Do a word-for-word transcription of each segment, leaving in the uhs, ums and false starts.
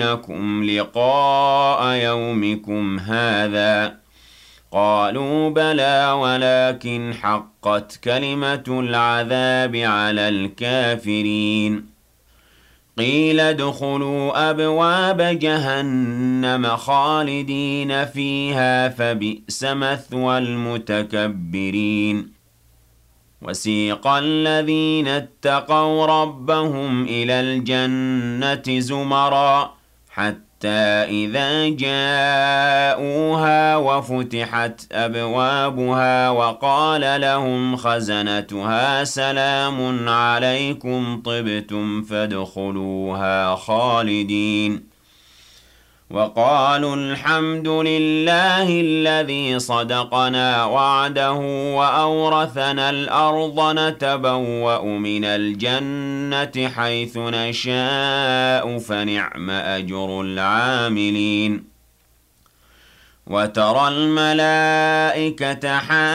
لكم لقاء يومكم هذا قالوا بلى ولكن حقت كلمة العذاب على الكافرين قيل ادخلوا أبواب جهنم خالدين فيها فبئس مثوى المتكبرين وسيق الذين اتقوا ربهم إلى الجنة زمرا حتى إذا جاءوها وفتحت أبوابها وقال لهم خزنتها سلام عليكم طبتم فادخلوها خالدين وقالوا الحمد لله الذي صدقنا وعده وأورثنا الأرض نتبوأ من الجنة حيث نشاء فنعم أجر العاملين وترى الملائكة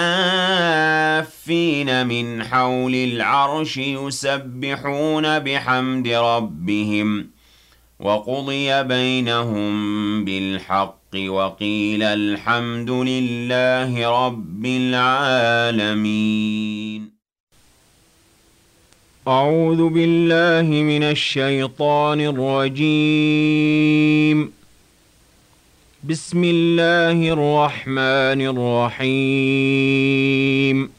حافين من حول العرش يسبحون بحمد ربهم وقضي بينهم بالحق وقيل الحمد لله رب العالمين. أعوذ بالله من الشيطان الرجيم. بسم الله الرحمن الرحيم.